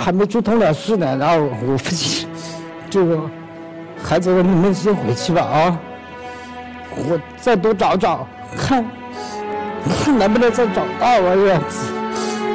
还没住通了市呢，然后我父亲这个孩子能不能先回去吧啊？我再多找找，看能不能再找到啊，这样子。